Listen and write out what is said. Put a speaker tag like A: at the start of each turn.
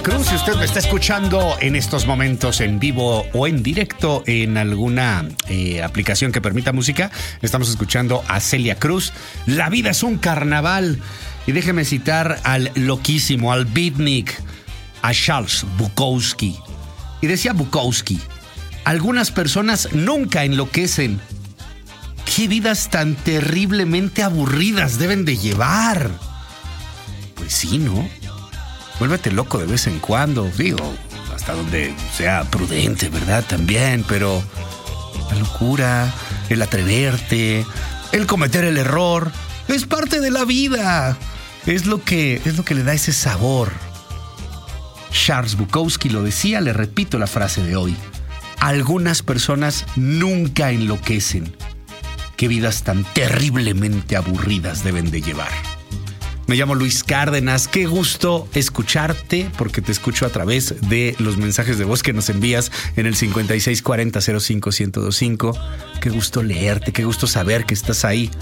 A: Cruz, si usted me está escuchando en estos momentos en vivo o en directo en alguna aplicación que permita música, estamos escuchando a Celia Cruz. La vida es un carnaval. Y déjeme citar al loquísimo, al beatnik, a Charles Bukowski. Y decía Bukowski: algunas personas nunca enloquecen. ¿Qué vidas tan terriblemente aburridas deben de llevar? Pues sí, ¿no? Vuélvete loco de vez en cuando, digo, hasta donde sea prudente, ¿verdad? También, pero la locura, el atreverte, el cometer el error, es parte de la vida. Es lo que le da ese sabor. Charles Bukowski lo decía, le repito la frase de hoy: algunas personas nunca enloquecen. Qué vidas tan terriblemente aburridas deben de llevar. Me llamo Luis Cárdenas, qué gusto escucharte, porque te escucho a través de los mensajes de voz que nos envías en el 5640-05-1025. Qué gusto leerte, qué gusto saber que estás ahí.